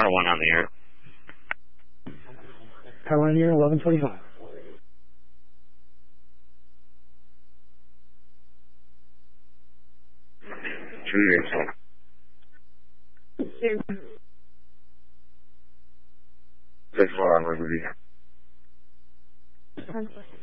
Power 1 on the air. Power 1 on the air, 11:45. That's 4 on Liberty.